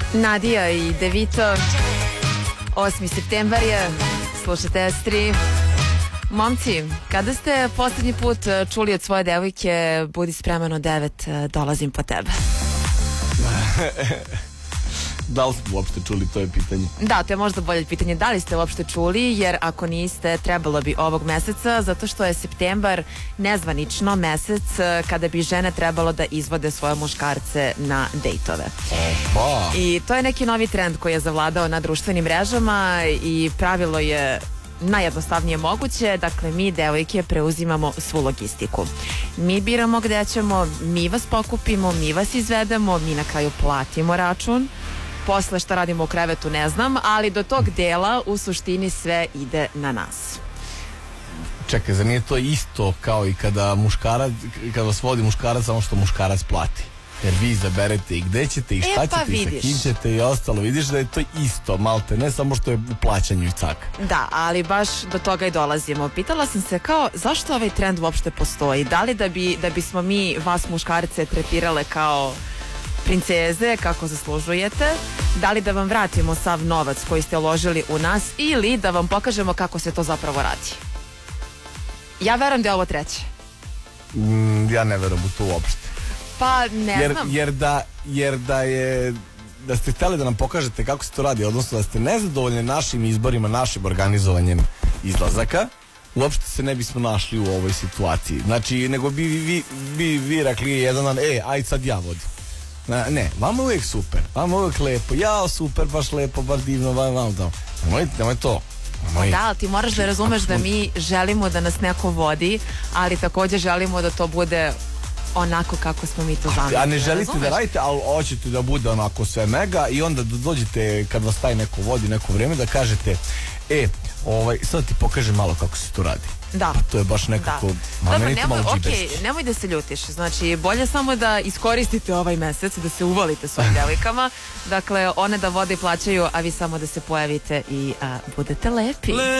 Nadija i Devito. 8. septembar je. Slušajte S3. Momci, kada ste poslednji put čuli od svoje devojke budi spreman od 9, dolazim po tebe? Da li ste uopšte čuli, to je pitanje? Da, to je možda bolje pitanje. Da li ste uopšte čuli, jer ako niste, trebalo bi ovog meseca, zato što je septembar nezvanično mesec kada bi žene trebalo da izvode svoje muškarce na dejtove. Opa! I to je neki novi trend koji je zavladao na društvenim mrežama i pravilo je najjednostavnije moguće. Dakle, mi devojke preuzimamo svu logistiku. Mi biramo gde ćemo, mi vas pokupimo, mi vas izvedemo, mi na kraju platimo račun. Posle šta radimo u krevetu ne znam, ali do tog dela u suštini sve ide na nas. Čekaj, zar nije to isto kao i kada vas vodi muškarac, samo što muškarac plati? Jer vi izaberete i gde ćete i šta ćete i sa kim ćete i ostalo. Vidiš da je to isto, malte, ne samo što je u plaćanju i cak. Da, ali baš do toga i dolazimo. Pitala sam se kao, zašto ovaj trend uopšte postoji? Da li da bismo mi vas muškarce tretirale kao princeze, kako zaslužujete? Da li da vam vratimo sav novac koji ste uložili u nas ili da vam pokažemo kako se to zapravo radi? Ja verujem da je ovo treće. Ja ne verujem u to uopšte. Pa ne znam. Jer da ste hteli da nam pokažete kako se to radi, odnosno da ste nezadovoljni našim izborima, našim organizovanjem izlazaka, uopšte se ne bismo našli u ovoj situaciji. Znači, nego bi vi rekli jedan dan, aj sad ja vodim. Ne, vama uvijek super, vama uvijek lepo, ja super, baš lepo, baš divno, vam tamo. Nemoj to. Da, ali ti moraš da razumeš da mi želimo da nas neko vodi, ali takođe želimo da to bude onako kako smo mi to zamislili. A ne želite da radite, ali hoćete da bude onako sve mega i onda da dođete kad vas taj neko vodi neko vreme da kažete sad ti pokažem malo kako se to radi. Da. Pa to je baš nekako... Da. Dobro, nemoj da se ljutiš. Znači, bolje samo da iskoristite ovaj mesec, da se uvolite svojim devojkama. Dakle, one da vode i plaćaju, a vi samo da se pojavite i budete lepi.